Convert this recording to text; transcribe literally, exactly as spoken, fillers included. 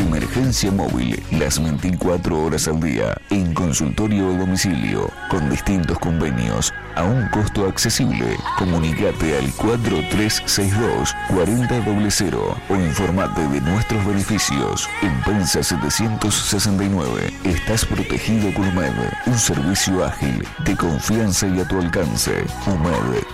Emergencia móvil, las veinticuatro horas al día, en consultorio o domicilio, con distintos convenios, a un costo accesible. Comunicate al cuatro tres seis dos, cuatro cero cero cero o informate de nuestros beneficios. En Pensa setecientos sesenta y nueve, estás protegido con U M E D, un servicio ágil, de confianza y a tu alcance. U M E D,